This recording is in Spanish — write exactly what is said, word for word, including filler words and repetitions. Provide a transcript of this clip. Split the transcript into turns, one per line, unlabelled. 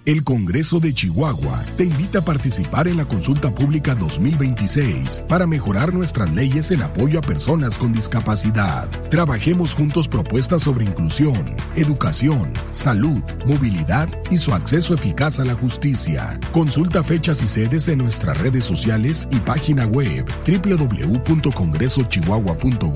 El Congreso de Chihuahua te invita a participar en la Consulta Pública dos mil veintiséis para mejorar nuestras leyes en apoyo a personas con discapacidad. Trabajemos juntos propuestas sobre inclusión, educación, salud, movilidad y su acceso eficaz a la justicia. Consulta fechas y sedes en nuestras redes sociales y página web doble u doble u doble u punto congreso chihuahua punto